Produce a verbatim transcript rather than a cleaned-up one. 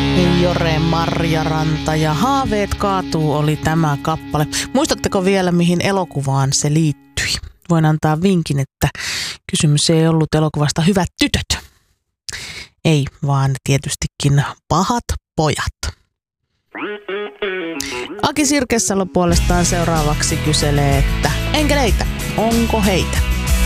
Jore Marjaranta ja Haaveet kaatuu oli tämä kappale. Muistatteko vielä, mihin elokuvaan se liittyi? Voin antaa vinkin, että kysymys ei ollut elokuvasta Hyvät tytöt. Ei, vaan tietystikin Pahat pojat. Aki Sirkesalo puolestaan seuraavaksi kyselee, että enkeleitä, onko heitä?